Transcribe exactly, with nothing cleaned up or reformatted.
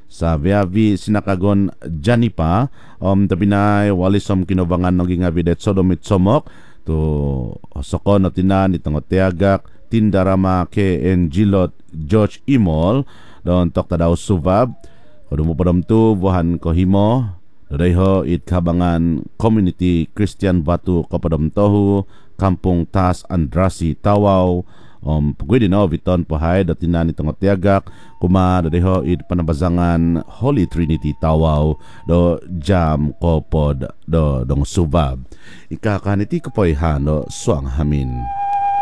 sa Viavi Sinakagon Janipa um tabinay walisom kinubangan no gingabidet sodomit somok to sokon no tinan itong tiagak tindarama ke en Gilot George Imol don tok tadaw subab kudu mo padam tu buhan ko himo dayho it kabangan community Christian Batu kapadam tohu Kampung Tas Andrasi Tawaw um pwede no viton pahay datinan itong tiagak kuma dayho it panabazangan Holy Trinity Tawaw do jam kopod do dong subab ikakaniti ko poy hano suang hamin.